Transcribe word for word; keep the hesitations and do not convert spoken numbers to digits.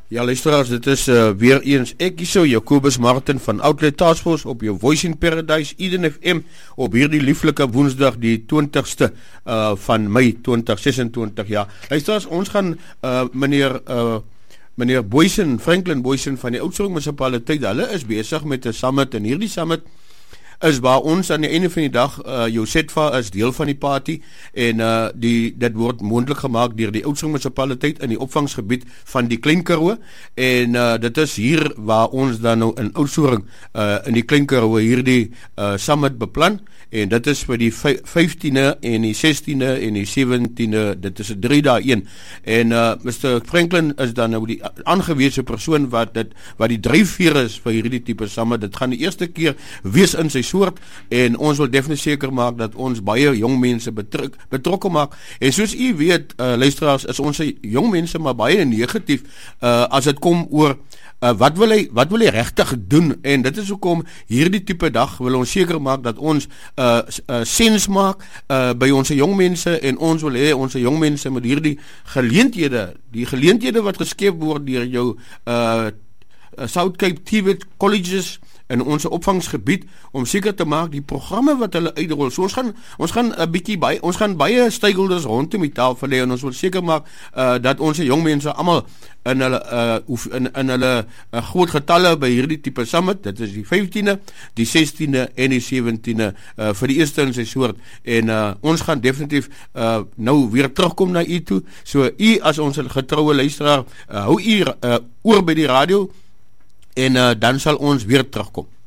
Ja, luisteraars, dit is uh, weer eens ek hierso, Jacobus Martin van Outlet Taskforce op jou Voice in Paradise, Eden F M, op hierdie lieflike woensdag, die twintigste uh, van Mei twintig sesentwintig. Ja, luisteraars, ons gaan uh, meneer uh, meneer Boysen, Franklin Boysen van die Oudtshoorn munisipaliteit, hulle is besig met 'n summit, en hierdie summit is waar ons aan die einde van die dag, uh, Josetva is deel van die party, en uh, die, dit word moontlik gemaak deur die Oudtshoorn munisipaliteit in die opvangsgebied van die Klein Karoo, en uh, dit is hier waar ons dan nou in Oudtshoorn uh, in die Klein Karoo hierdie uh, summit beplan, en dit is vir die vyftiende en die sestiende en die sewentiende, dit is 'n drie dae een, en uh, mister Franklin is dan nou die aangewese persoon wat dit, wat die dryfveer is vir hierdie tipe summit. Dit gaan die eerste keer wees in sy soort, en ons wil definitief seker maak dat ons baie jong mense betrek, betrokke maak, en soos u weet, uh, luisteraars, is ons jong mense maar baie negatief, uh, as dit kom oor, uh, wat wil hy, wat wil hy regtig doen, en dit is hoekom hierdie tipe dag wil ons seker maak dat ons uh, uh, sens maak uh, by ons jong mense, en ons wil hê ons jong mense met hierdie geleenthede, die geleenthede wat geskep word deur jou uh, South Cape T V E T colleges in ons opvangsgebied, om seker te maak die programme wat hulle uitrol. So ons gaan ons gaan 'n bietjie baie ons gaan baie stakeholders rondom die tafel hê, en ons wil seker maak uh, dat ons jong mense almal in hulle uh, in in hulle uh, groot getalle by hierdie tipe summit. Dit is die vyftiende, die sestiende en die sewentiende uh, vir die eerste in sy soort, en uh, ons gaan definitief uh, nou weer terugkom na u toe. So u as ons getroue luisteraar, uh, hou u uh, oor by die radio, en uh, dan sal ons weer terugkom.